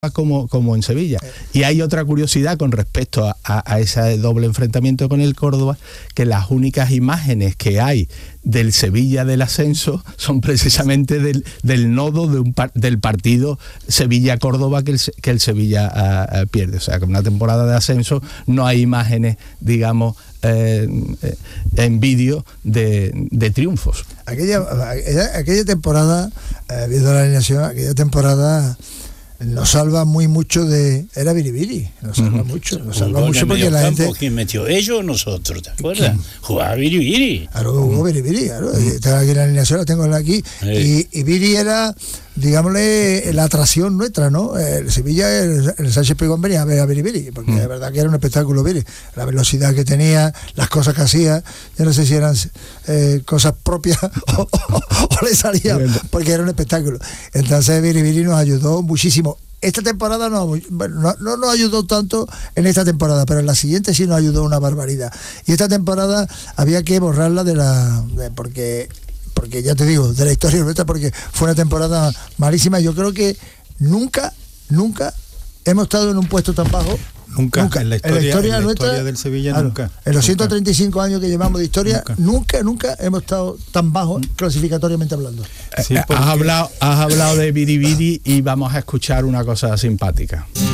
como en Sevilla. Y hay otra curiosidad con respecto a ese doble enfrentamiento con el Córdoba, que las únicas imágenes que hay del Sevilla del ascenso son precisamente del nodo del partido Sevilla-Córdoba que el Sevilla pierde. O sea, que en una temporada de ascenso no hay imágenes, digamos, en vídeo de triunfos. Aquella temporada, viendo la alineación, aquella temporada nos salva mucho de... Era Biribiri, nos salva mucho porque la gente... ¿Quién metió? ¿Ellos o nosotros? ¿Te acuerdas? Jugaba Biribiri. Claro, jugó Biribiri, claro. Estaba aquí en la alineación, la tengo aquí. Y Biri era, digámosle, la atracción nuestra, ¿no? El Sevilla, el Sánchez Pigón venía a ver a Biribiri, porque de verdad que era un espectáculo Biri. La velocidad que tenía, las cosas que hacía, yo no sé si eran cosas propias o le salían, porque era un espectáculo. Entonces Biribiri nos ayudó muchísimo. Esta temporada no nos ayudó tanto en esta temporada, pero en la siguiente sí nos ayudó una barbaridad. Y esta temporada había que borrarla porque ya te digo, de la historia nuestra, porque fue una temporada malísima. Yo creo que nunca hemos estado en un puesto tan bajo. Nunca. En la historia del Sevilla, claro, nunca. En los 135 años que llevamos de historia, nunca hemos estado tan bajo clasificatoriamente hablando. Sí, has hablado de Biribiri y vamos a escuchar una cosa simpática.